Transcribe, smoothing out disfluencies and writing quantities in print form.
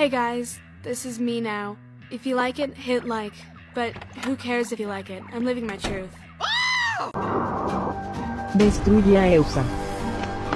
Hey guys, this is me now. If you like it, hit like. But who cares if you like it? I'm living my truth. Destruye a Elsa.